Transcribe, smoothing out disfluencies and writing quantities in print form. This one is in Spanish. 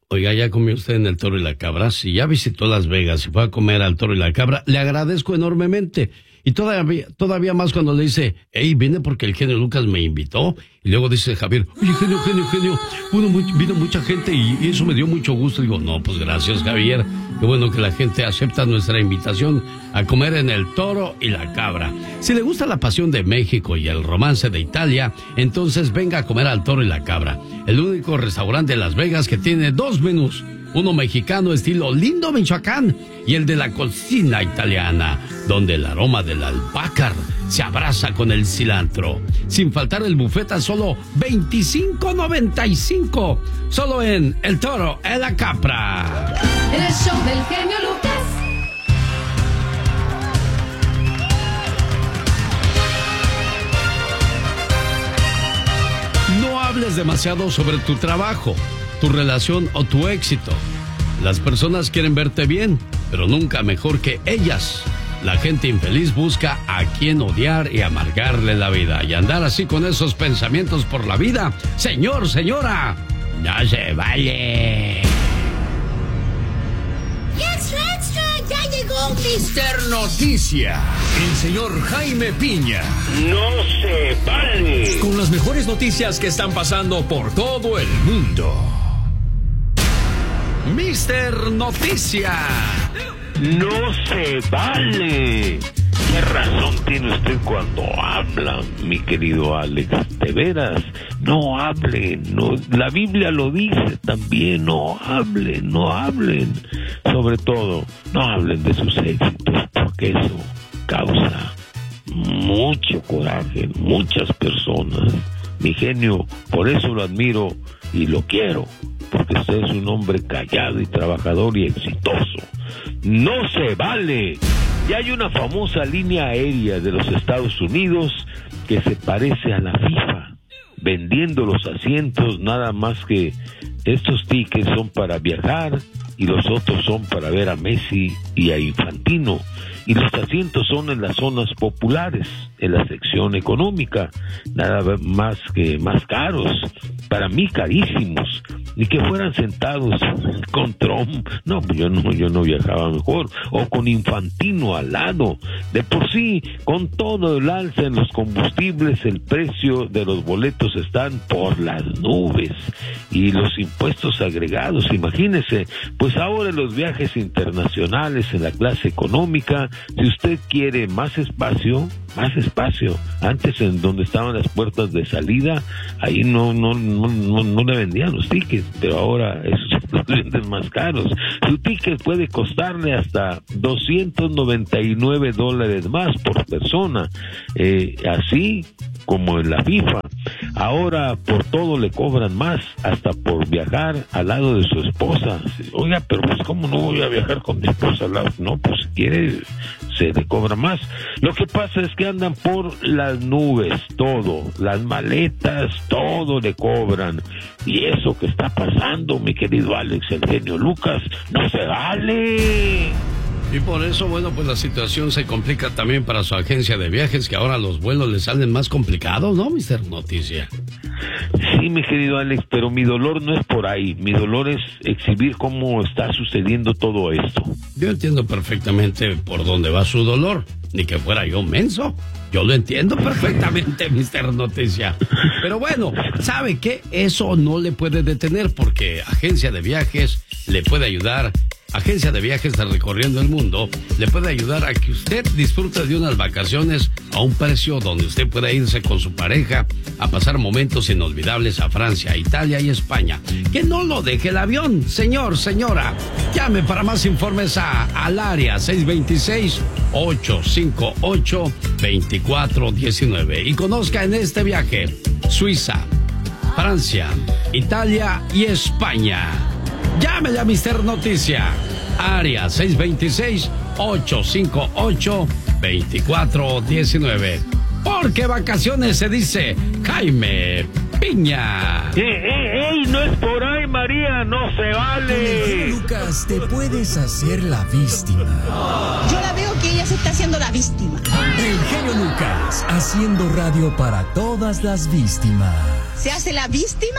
Oiga, ¿ya comió usted en el Toro y la Cabra? Si ya visitó Las Vegas y fue a comer al Toro y la Cabra, le agradezco enormemente. Y todavía más cuando le dice, hey, vine porque el genio Lucas me invitó. Y luego dice Javier, oye, genio, vino mucha gente y eso me dio mucho gusto. Digo, no, pues gracias, Javier. Qué bueno que la gente acepta nuestra invitación a comer en el Toro y la Cabra. Si le gusta la pasión de México y el romance de Italia, entonces venga a comer al Toro y la Cabra. El único restaurante de Las Vegas que tiene 2 menús. Uno mexicano estilo Lindo, Michoacán, y el de la cocina italiana, donde el aroma del albahaca se abraza con el cilantro. Sin faltar el buffet a solo $25.95, solo en El Toro y la Cabra. En el show del genio Lucas. No hables demasiado sobre tu trabajo, tu relación o tu éxito. Las personas quieren verte bien, pero nunca mejor que ellas. La gente infeliz busca a quien odiar y amargarle la vida. Y andar así con esos pensamientos por la vida, señor, señora, no se vale. ¡Extra! ¡Ya llegó Mr. Noticia! El señor Jaime Piña. ¡No se vale! Con las mejores noticias que están pasando por todo el mundo. Mr. Noticia. ¡No se vale! ¿Qué razón tiene usted cuando habla, mi querido Alex? De veras, no hablen. No, la Biblia lo dice también, no hablen. Sobre todo, no hablen de sus éxitos, porque eso causa mucho coraje en muchas personas. Mi genio, por eso lo admiro y lo quiero, porque usted es un hombre callado y trabajador y exitoso. ¡No se vale! Ya hay una famosa línea aérea de los Estados Unidos que se parece a la FIFA, vendiendo los asientos, nada más que estos tickets son para viajar y los otros son para ver a Messi y a Infantino. Y los asientos son en las zonas populares, en la sección económica, nada más que más caros, para mí carísimos, ni que fueran sentados con Trump. No, pues yo no viajaba mejor, o con Infantino al lado. De por sí, con todo el alza en los combustibles, el precio de los boletos están por las nubes, y los impuestos agregados, imagínese, pues ahora los viajes internacionales en la clase económica, si usted quiere más espacio, antes en donde estaban las puertas de salida, ahí no le vendían los tickets, pero ahora esos los venden más caros. Su ticket puede costarle hasta $299 más por persona, así como en la FIFA. Ahora por todo le cobran más, hasta por viajar al lado de su esposa. Oiga, pero pues ¿cómo no voy a viajar con mi esposa al lado? No, pues si quiere se le cobra más. Lo que pasa es que andan por las nubes, todo, las maletas, todo le cobran. Y eso que está pasando, mi querido Alex, el genio Lucas, no se vale. Y por eso, bueno, pues la situación se complica también para su agencia de viajes, que ahora los vuelos le salen más complicados, ¿no, Mr. Noticia? Sí, mi querido Alex, pero mi dolor no es por ahí. Mi dolor es exhibir cómo está sucediendo todo esto. Yo entiendo perfectamente por dónde va su dolor. Ni que fuera yo menso. Yo lo entiendo perfectamente, Mr. Noticia. Pero bueno, ¿sabe qué? Eso no le puede detener, porque agencia de viajes le puede ayudar. Agencia de Viajes de Recorriendo el Mundo le puede ayudar a que usted disfrute de unas vacaciones a un precio donde usted pueda irse con su pareja a pasar momentos inolvidables a Francia, Italia y España. Que no lo deje el avión, señor, señora. Llame para más informes al área 626-858-2419 y conozca en este viaje Suiza, Francia, Italia y España. Llámele a Mr. Noticia, área 626-858-2419. Porque vacaciones se dice Jaime Piña. ¡Ey! No es por ahí, María, no se vale. Con el genio Lucas te puedes hacer la víctima. Yo la veo que ella se está haciendo la víctima. El genio Lucas, haciendo radio para todas las víctimas. ¿Se hace la víctima